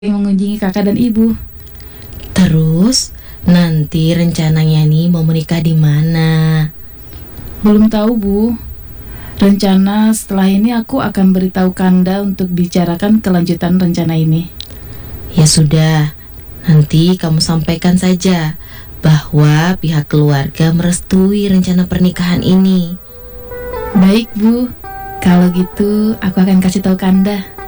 mengunjungi kakak dan ibu. Terus nanti rencananya nih mau menikah di mana? Belum tahu, Bu. Rencana setelah ini aku akan beritahu Kanda untuk bicarakan kelanjutan rencana ini. Ya sudah, nanti kamu sampaikan saja bahwa pihak keluarga merestui rencana pernikahan ini. Baik, Bu. Kalau gitu, aku akan kasih tahu Kanda.